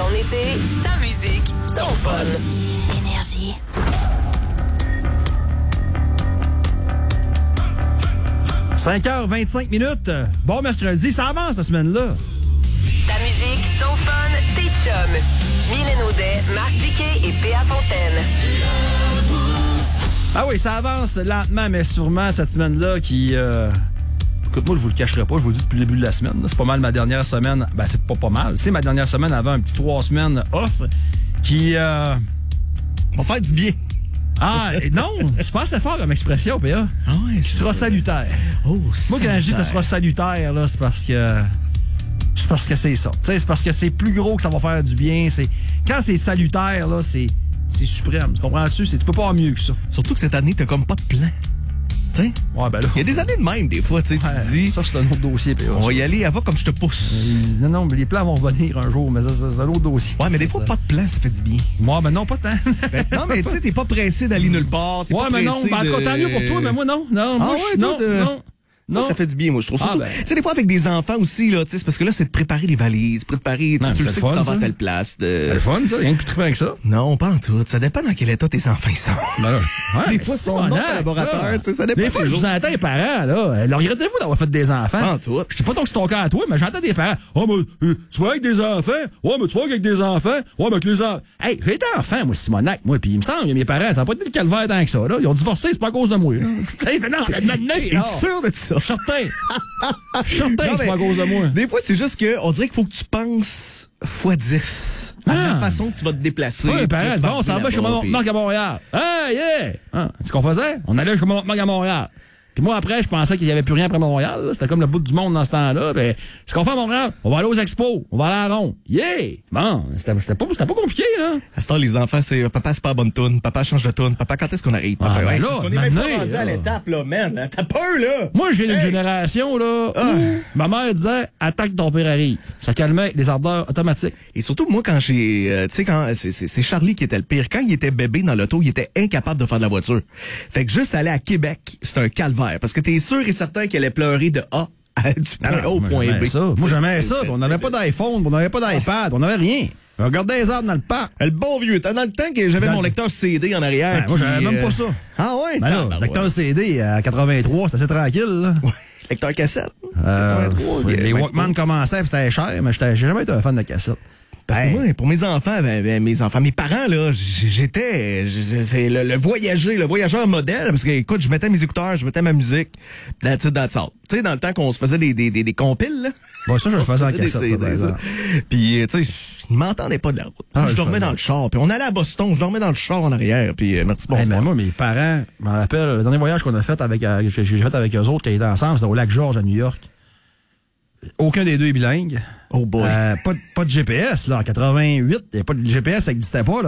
Ton été, ta musique, ton fun. Énergie. « 5h25. Bon mercredi, ça avance cette semaine-là. Ta musique, ton fun, tes chums. Mylène Audet, Marc Diquet et P.A. Fontaine. Ah oui, ça avance lentement, mais sûrement cette semaine-là qui... Écoute, moi, je vous le cacherai pas, je vous le dis depuis le début de la semaine. C'est pas mal ma dernière semaine. Ben, c'est pas mal. C'est ma dernière semaine avant un petit 3 semaines off qui... va faire du bien. Ah, non, c'est pas assez fort comme expression, P.A. Ah ouais, qui sera salutaire. Oh, moi, quand je dis que ça sera salutaire, là, c'est parce que c'est ça. Tu sais, c'est parce que c'est plus gros que ça va faire du bien. Quand c'est salutaire, là, c'est suprême. Tu comprends-tu? Tu peux pas avoir mieux que ça. Surtout que cette année, t'as comme pas de plan. T'sais? Ouais, ben là. Il y a des années de même, des fois, tu te dis. Ça, c'est un autre dossier, P.A. On va y aller, elle va comme je te pousse. Non, mais les plans vont revenir un jour, mais ça, c'est un autre dossier. Ouais, mais des fois, pas de plan, ça fait du bien. Moi, ben non, pas tant. Non, mais tu sais, t'es pas pressé d'aller nulle part. Ouais, mais non, ben, en tout cas, tant mieux pour toi, mais moi, non. Non, moi, non. Ça fait du bien, moi, je trouve. Surtout, ben. tu sais, des fois, avec des enfants aussi, là, tu sais, c'est parce que là, c'est de préparer les valises, préparer, tu le sais que ça va à telle place. C'est le fun, ça. Rien de plus trippant que ça. Non, pas en tout. Ça dépend dans quel état tes enfants sont. Ben là, ouais, des fois, ils sont non collaborateurs, tu sais, ça dépend. Des fois, je vous entends les parents, là. Leur regrettez-vous d'avoir fait des enfants? Pas en tout. Je sais pas donc si c'est ton cas à toi, mais j'entends des parents. Oh, mais tu vois avec des enfants? Ouais, mais tu vois avec des enfants? Ouais, mais avec les enfants. Hey, j'ai été enfant, moi, Simonac, moi, puis il me semble, mes parents, ça n'a pas été le calvaire tant que ça, là. Ils ont divorcé, c'est pas à cause de moi. Non, es-tu sûr de ça? Certain. Certain, c'est pas à cause de moi. Des fois, c'est juste que on dirait qu'il faut que tu penses x10 à la façon que tu vas te déplacer. Oui, pareil. Bon, on s'en va chez Marc à Montréal. Hey, yeah! C'est ce qu'on faisait? On allait chez Marc à Montréal. Puis moi, après, je pensais qu'il n'y avait plus rien après Montréal. C'était comme le bout du monde dans ce temps-là. Ben, ce qu'on fait à Montréal, on va aller aux expos, on va aller à la ronde. Yeah! Bon, c'était pas compliqué, là. À ce temps, les enfants, c'est papa, c'est pas la bonne toune. Papa change de toune. Papa, quand est-ce qu'on arrive? Papa, ben là, on est même pas rendu à l'étape, là, man. T'as peur, là. Moi, j'ai une génération, là, où ma mère disait, attaque ton père arrive. Ça calmait les ardeurs automatiques. Et surtout, moi, quand j'ai, tu sais, quand, c'est Charlie qui était le pire. Quand il était bébé dans l'auto, il était incapable de faire de la voiture. Fait que juste aller à Québec, c'est un calvaire. Parce que t'es sûr et certain qu'elle allait pleurer de A du point A au point B. Moi, j'aimais ça. On n'avait pas d'iPhone, on n'avait pas d'iPad, on n'avait rien. On regardait les arbres dans le parc. Le bon vieux. Dans le temps que j'avais mon lecteur CD en arrière. Moi, j'avais même pas ça. Ah ouais? Ben là, lecteur CD à 83, c'était assez tranquille, là. Ouais. Lecteur cassette. 83. Les Walkman commençaient, puis c'était cher, mais j'ai jamais été un fan de cassette. Parce que moi, pour mes enfants, mes parents, là, j'étais le voyageur modèle, parce que, écoute, je mettais mes écouteurs, je mettais ma musique, that's it. Tu sais, dans le temps qu'on se faisait des compiles, là. Bon, ça, je le faisais en cassette, ça. Puis, tu sais, ils m'entendaient pas de la route. Je dormais dans le char, puis on allait à Boston, je dormais dans le char en arrière, puis merci beaucoup. Mais moi, mes parents, je m'en rappelle, le dernier voyage qu'on a fait j'ai fait avec eux autres, qui étaient ensemble, c'était au Lac-Georges, à New York. Aucun des deux est bilingue. Oh boy. Pas de GPS, là. En 88, le GPS, ça n'existait pas,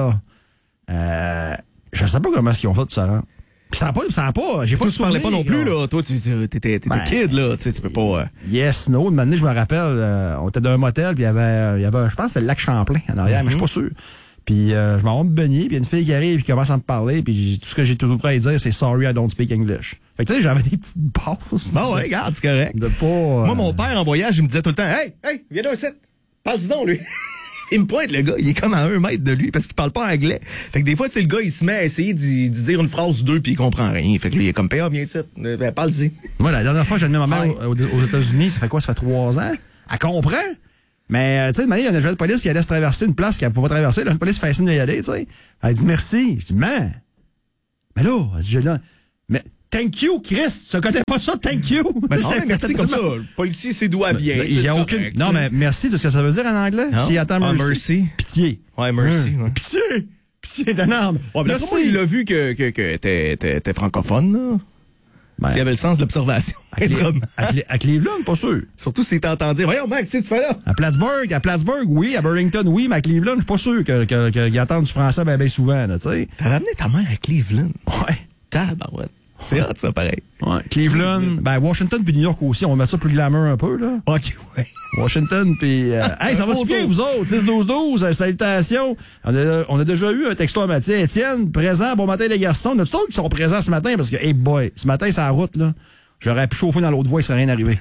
là. Je sais pas comment est-ce qu'ils ont fait de ça rendre. Puis ça n'a pas, j'ai pas de tu parlais pas non plus, là. Toi, t'étais kid, là. Tu sais, tu peux pas. Yes, no. Une année, je me rappelle, on était dans un motel, puis il y avait, je pense, c'est le lac Champlain en arrière, mais je suis pas sûr. Puis je m'en vais me baigner, puis il y a une fille qui arrive, puis qui commence à me parler, puis tout ce que j'ai tout le temps à dire, c'est sorry, I don't speak English. Fait que tu sais, j'avais des petites passes. Bon, ouais, regarde, c'est correct. Moi, mon père, en voyage, il me disait tout le temps, hey, viens d'un site. Parle-y donc, lui. Il me pointe, le gars, il est comme à 1 mètre de lui, parce qu'il parle pas anglais. Fait que des fois, tu sais, le gars, il se met à essayer d'y dire une phrase ou deux, puis il comprend rien. Fait que lui, il est comme, viens ici. Ben, parle-y. Moi, la dernière fois, j'ai amené ma mère aux États-Unis, ça fait quoi? Ça fait 3 ans. Elle comprend. Mais, tu sais, il y a un agent de police qui allait se traverser une place qu'elle ne pouvait pas traverser. L'agent de police fait signe d'y aller, tu sais. Elle dit merci. Je dis, mais là, elle dit, mais thank you, Chris. Tu connais pas ça, thank you. Mais non, mais merci comme ça. Le policier sait d'où elle vient. Il y a aucune. Non, mais merci, c'est ce que ça veut dire en anglais? S'il attend mercy. Pitié. Ouais, mercy. Pitié. Pitié d'un arme. Merci. Il a vu que t'es francophone, là. S'il y avait le sens de l'observation. À Cleveland, pas sûr. Surtout s'il t'entend dire, voyons, Max, qu'est-ce que tu fais là? À Plattsburgh, oui. À Burlington, oui. Mais à Cleveland, je suis pas sûr qu'il entend du français bien souvent, là, tu sais. T'as ramené ta mère à Cleveland? Ouais. Tabarouette. C'est hot, ça, pareil. Ouais. Cleveland. Washington puis New York aussi. On va mettre ça plus glamour un peu, là. OK, ouais. Washington puis hey, ça va-tu bien, vous autres? 6-12-12, salutations. On a déjà eu un texto à Mathieu. Étienne, présent, bon matin les garçons. Notre d'autres qui sont présents ce matin parce que, hey boy, ce matin, c'est la route, là. J'aurais pu chauffer dans l'autre voie, il serait rien arrivé.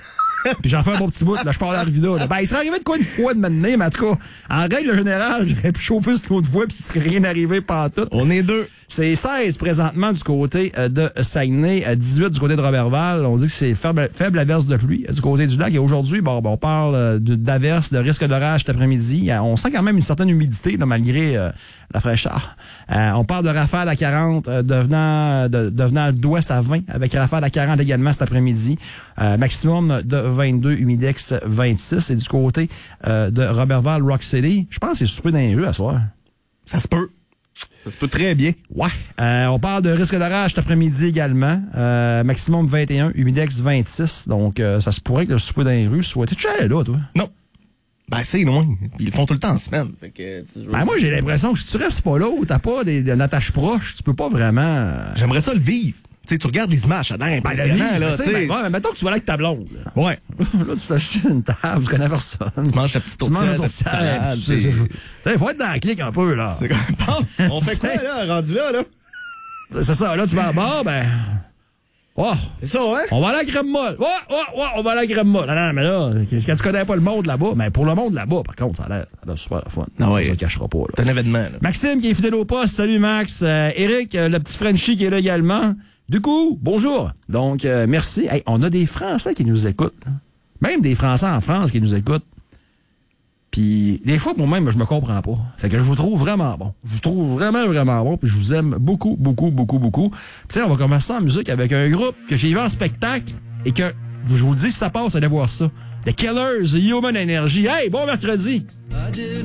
Puis j'en fais un bon petit bout, là, je pars dans la Arvida. Là. Ben, il serait arrivé de quoi une fois de m'amener, mais en tout cas, en règle générale, j'aurais pu chauffer cette autre fois, puis il serait rien arrivé pantoute. On est deux. C'est 16 présentement du côté de Saguenay, 18 du côté de Roberval. On dit que c'est faible averse de pluie du côté du lac. Et aujourd'hui, bon, on parle d'averse, de risque d'orage cet après-midi. On sent quand même une certaine humidité, là, malgré la fraîcheur. On parle de rafales à 40 devenant d'ouest à 20, avec rafales à 40 également cet après-midi. Maximum de 22, humidex 26. Et du côté de Roberval, Rock City, je pense que c'est souper dans les rues à soir. Ça se peut. Ça se peut très bien. Ouais. On parle de risque d'orage cet après-midi également. Maximum 21, humidex 26. Donc, ça se pourrait que le souper dans les rues soit... T'es-tu allé là, toi? Non. Ben, c'est loin. Ils le font tout le temps en semaine. Fait que, ben, moi, j'ai l'impression que si tu restes pas là ou t'as pas une attache proche, tu peux pas vraiment... J'aimerais ça le vivre. Tu sais, tu regardes les images, ça a l'air impressionnant, là, tu sais. Ouais, mais mettons que tu vas là avec ta blonde. Là. Ouais. Là, tu t'achètes une table, tu connais personne. Tu manges ta petite tourtière, ta petite salade. Il faut être dans la clique un peu, là. C'est comme... On fait quoi, là, rendu là? C'est ça, là, tu vas à bord, ben... Oh! C'est ça, hein? On va aller à la crème molle. On va aller à la crème molle. Non, mais là, quand tu connais pas le monde là-bas, mais pour le monde là-bas, par contre, ça a l'air super fun. Non, ouais. Ça ne cachera pas, là. C'est un événement, là. Maxime qui est fidèle au poste. Salut, Max. Eric, le petit Frenchie qui est là également. Du coup, bonjour. Donc, merci. Hey, on a des Français qui nous écoutent. Même des Français en France qui nous écoutent. Puis, des fois, moi-même, je me comprends pas. Fait que je vous trouve vraiment bon. Je vous trouve vraiment, vraiment bon. Puis, je vous aime beaucoup, beaucoup, beaucoup, beaucoup. Puis, tu sais, on va commencer en musique avec un groupe que j'ai vu en spectacle et que, je vous le dis, si ça passe, allez voir ça. The Killers, Human Energy. Hey, bon mercredi!